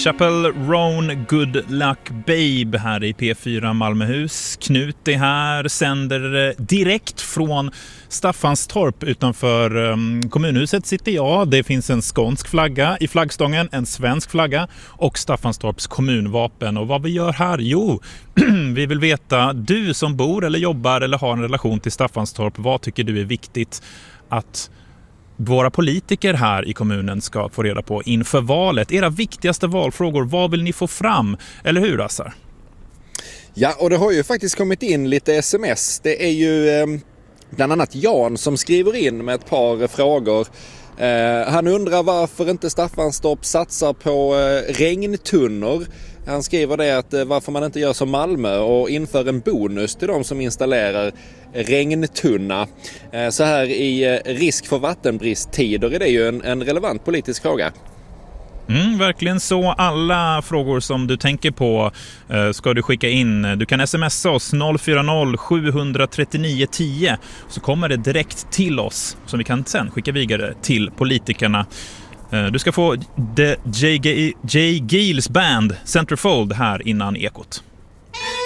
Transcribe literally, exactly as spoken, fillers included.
Chapel Roan Good Luck Babe här i P fyra Malmöhus. Knut är här, sänder direkt från Staffanstorp utanför um, kommunhuset sitter jag. Det finns en skånsk flagga i flaggstången, en svensk flagga och Staffanstorps kommunvapen. Och vad vi gör här? Jo, vi vill veta, du som bor eller jobbar eller har en relation till Staffanstorp, vad tycker du är viktigt att våra politiker här i kommunen ska få reda på inför valet? Era viktigaste valfrågor, vad vill ni få fram? Eller hur, Assar? Ja, och det har ju faktiskt kommit in lite sms. Det är ju eh, bland annat Jan som skriver in med ett par frågor. Eh, han undrar varför inte Staffanstorp satsar på eh, regntunnor. Han skriver det att eh, varför man inte gör som Malmö och inför en bonus till de som installerar regntunna. Eh, så här i eh, risk för vattenbristtider är det ju en, en relevant politisk fråga. Mm, verkligen så. Alla frågor som du tänker på eh, ska du skicka in. Du kan smsa oss noll fyra noll sju tre nio ett noll så kommer det direkt till oss som vi kan sen skicka vidare till politikerna. Eh, du ska få The J. J. Giles Band Centerfold här innan Ekot.